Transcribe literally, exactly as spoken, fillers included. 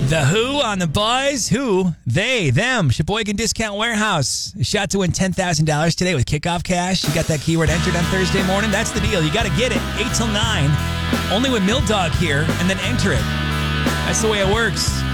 The Who on the Buzz. Who? They, them. Sheboygan Discount Warehouse. A shot to win ten thousand dollars today with kickoff cash. You got that keyword entered on Thursday morning? That's the deal. You got to get it. eight till nine. Only with Mill Dog here, and then enter it. That's the way it works.